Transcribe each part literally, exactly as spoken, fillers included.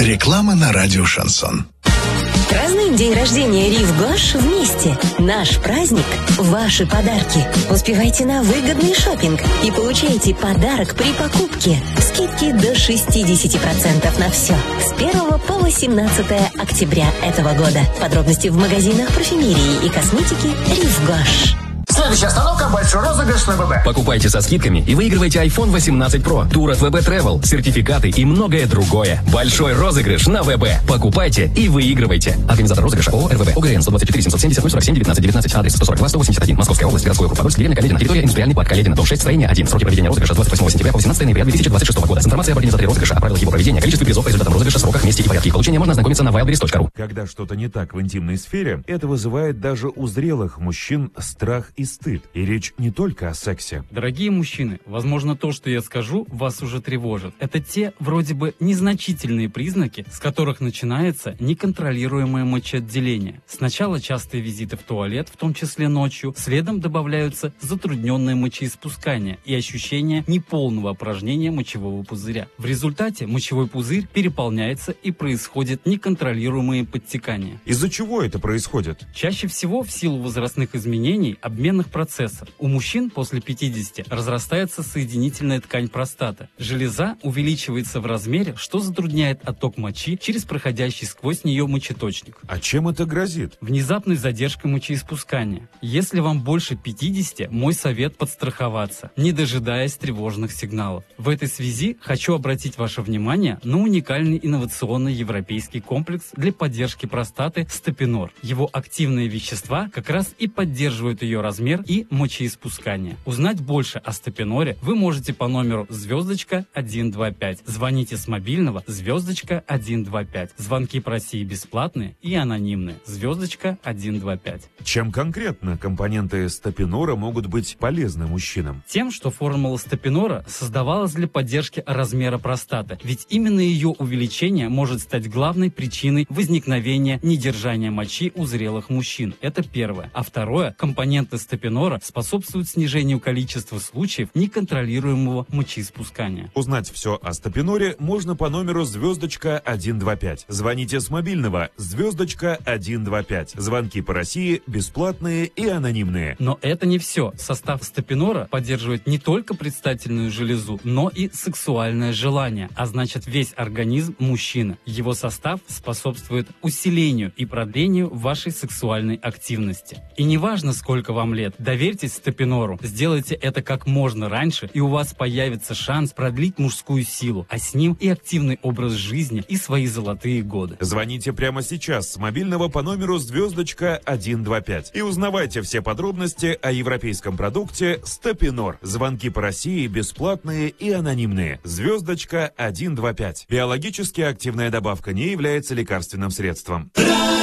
Реклама на радио «Шансон». Празднуем день рождения Рив Гош вместе. Наш праздник – ваши подарки. Успевайте на выгодный шопинг и получайте подарок при покупке. Скидки до шестьдесят процентов на все. С первого по восемнадцатое октября этого года. Подробности в магазинах парфюмерии и косметики Рив Гош. Следующая остановка – большой розыгрыш на ВБ. Покупайте со скидками и выигрывайте айфон восемнадцать про, тур от ВБ Travel, сертификаты и многое другое. Большой розыгрыш на ВБ. Покупайте и выигрывайте. Организатор розыгрыша ООО РВБ. ОГРН сто двадцать четыре семьсот семьдесят ноль сорок семь девятнадцать девятнадцать. Адрес сто сорок два сто восемьдесят один. Московская область. Городской округ Подольск. Деревня Каледина. Территория индустриальный парк Каледина. Дом шесть. Строение один. Сроки проведения розыгрыша с двадцать восьмого сентября по восемнадцатое ноября две тысячи двадцать шестого года. С информацией об организаторе розыгрыша, о правилах его проведения, количестве призов, результатам розыгрыша, сроках, месте и порядке их получения можно ознакомиться на wildberries точка ру. Когда что-то не так в интимной сфере, это вызывает даже у зрелых мужчин страх и стыд. И речь не только о сексе. Дорогие мужчины, возможно, то, что я скажу, вас уже тревожит. Это те, вроде бы, незначительные признаки, с которых начинается неконтролируемое мочеотделение. Сначала частые визиты в туалет, в том числе ночью, следом добавляются затрудненное мочеиспускание и ощущение неполного опорожнения мочевого пузыря. В результате мочевой пузырь переполняется и происходит неконтролируемое подтекание. Из-за чего это происходит? Чаще всего в силу возрастных изменений обменных процессов. У мужчин после пятидесяти разрастается соединительная ткань простаты. Железа увеличивается в размере, что затрудняет отток мочи через проходящий сквозь нее мочеточник. А чем это грозит? Внезапной задержкой мочеиспускания. Если вам больше пятидесяти, мой совет подстраховаться, не дожидаясь тревожных сигналов. В этой связи хочу обратить ваше внимание на уникальный инновационный европейский комплекс для поддержки простаты Стопинор. Его активные вещества как раз и поддерживают ее размер и мочеиспускание. Узнать больше о Стопиноре вы можете по номеру звездочка один два пять. Звоните с мобильного звездочка один два пять. Звонки по России бесплатные и анонимные. Звездочка один два пять. Чем конкретно компоненты Стопинора могут быть полезны мужчинам? Тем, что формула Стопинора создавалась для поддержки размера простаты, ведь именно ее увеличение может стать главной причиной возникновения недержания мочи у зрелых мужчин. Это первое. А второе, компоненты Стопинора способствуют снижению количества случаев неконтролируемого мочеиспускания. Узнать все о Стопиноре можно по номеру звездочка один два пять. Звоните с мобильного звездочка один два пять. Звонки по России бесплатные и анонимные. Но это не все. Состав Стопинора поддерживает не только предстательную железу, но и сексуальное желание, а значит весь организм мужчины. Его состав способствует усилению и продлению вашей сексуальной активности. И неважно, сколько вам лет, доверьтесь Стопинору. Сделайте это как можно раньше, и у вас появится шанс продлить мужскую силу, а с ним и активный образ жизни, и свои золотые годы. Звоните прямо сейчас с мобильного по номеру звездочка один два пять и узнавайте все подробности о европейском продукте Стопинор. Звонки по России бесплатные и анонимные. Звездочка один два пять. Биологически активная добавка не является лекарственным средством.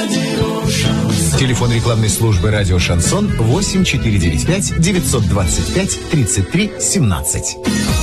Телефон рекламной службы «Радио Шансон» восемь четыре девять пять девятьсот двадцать пять тридцать три семнадцать.